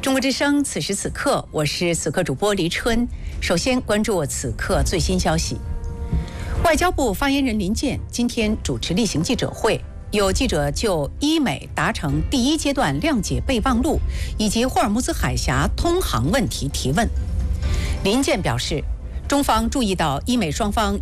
中国之声，此时此刻，我是此刻主播黎春。首先关注此刻最新消息。外交部发言人林健今天主持例行记者会，有记者就伊美达成第一阶段谅解备忘录以及霍尔木兹海峡通航问题提问。林健表示，中方注意到伊美双方